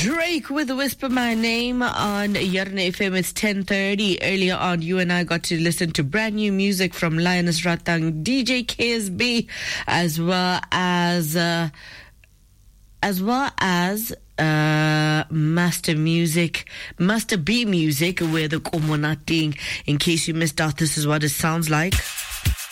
Drake with Whisper My Name on Yarna FM. It's 10:30. Earlier on, you and I got to listen to brand new music from Lioness Ratang, DJ KSB, as well as Master B Music with the Komonating. In case you missed out, this is what it sounds like.